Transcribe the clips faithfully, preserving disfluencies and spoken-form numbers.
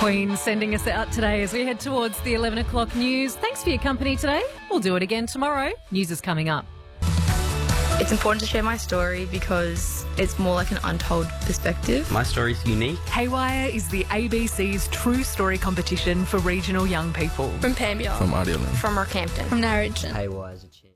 Queen sending us out today as we head towards the eleven o'clock news. Thanks for your company today. We'll do it again tomorrow. News is coming up. It's important to share my story because it's more like an untold perspective. My story's unique. Haywire is the A B C's true story competition for regional young people. From Pambion. From Idealand. From Rockhampton. From Narrogin. Haywire's a champ.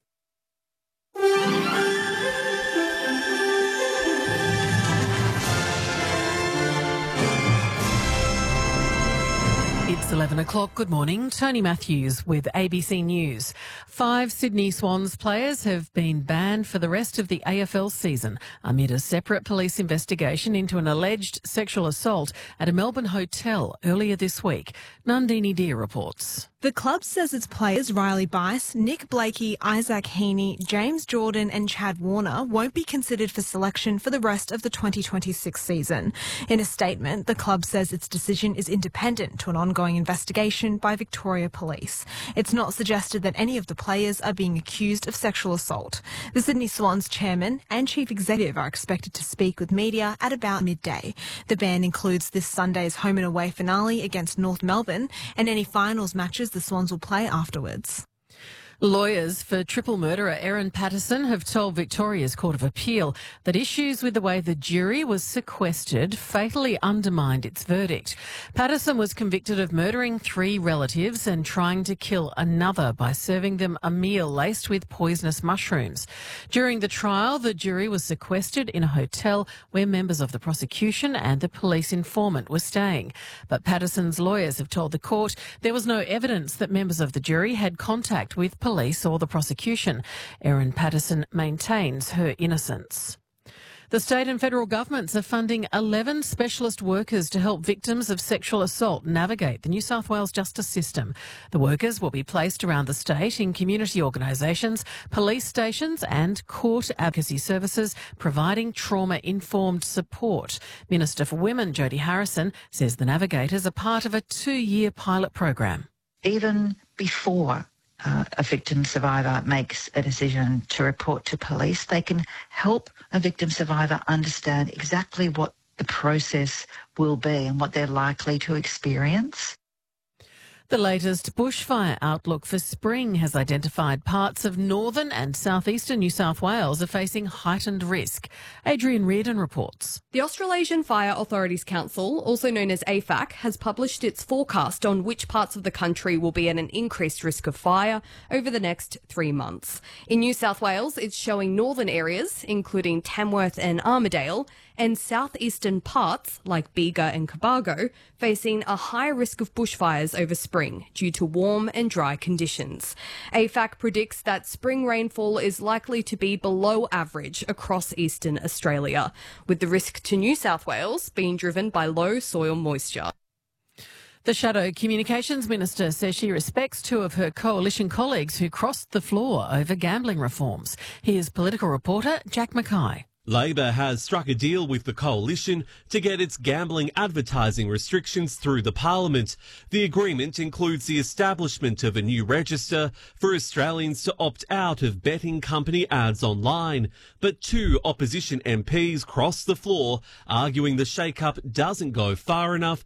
It's eleven o'clock. Good morning. Tony Matthews with A B C News. Five Sydney Swans players have been banned for the rest of the A F L season amid a separate police investigation into an alleged sexual assault at a Melbourne hotel earlier this week. Nandini Deer reports. The club says its players Riley Bice, Nick Blakey, Isaac Heaney, James Jordan and Chad Warner won't be considered for selection for the rest of the twenty twenty-six season. In a statement, the club says its decision is independent to an ongoing investigation by Victoria Police. It's not suggested that any of the players are being accused of sexual assault. The Sydney Swans chairman and chief executive are expected to speak with media at about midday. The ban includes this Sunday's home and away finale against North Melbourne and any finals matches the Swans will play afterwards. Lawyers for triple murderer Erin Patterson have told Victoria's Court of Appeal that issues with the way the jury was sequestered fatally undermined its verdict. Patterson was convicted of murdering three relatives and trying to kill another by serving them a meal laced with poisonous mushrooms. During the trial, the jury was sequestered in a hotel where members of the prosecution and the police informant were staying. But Patterson's lawyers have told the court there was no evidence that members of the jury had contact with police police or the prosecution. Erin Patterson maintains her innocence. The state and federal governments are funding eleven specialist workers to help victims of sexual assault navigate the New South Wales justice system. The workers will be placed around the state in community organisations, police stations and court advocacy services, providing trauma-informed support. Minister for Women, Jodie Harrison, says the navigators are part of a two-year pilot program. Even before Uh, a victim survivor makes a decision to report to police, they can help a victim survivor understand exactly what the process will be and what they're likely to experience. The latest bushfire outlook for spring has identified parts of northern and southeastern New South Wales are facing heightened risk. Adrian Reardon reports. The Australasian Fire Authorities Council, also known as A F A C, has published its forecast on which parts of the country will be at an increased risk of fire over the next three months. In New South Wales, it's showing northern areas, including Tamworth and Armidale, and southeastern parts, like Bega and Cobargo, facing a higher risk of bushfires over spring due to warm and dry conditions. A F A C predicts that spring rainfall is likely to be below average across eastern Australia, with the risk to New South Wales being driven by low soil moisture. The Shadow Communications Minister says she respects two of her coalition colleagues who crossed the floor over gambling reforms. Here's political reporter Jack Mackay. Labor has struck a deal with the coalition to get its gambling advertising restrictions through the parliament. The agreement includes the establishment of a new register for Australians to opt out of betting company ads online. But two opposition M Ps crossed the floor, arguing the shake-up doesn't go far enough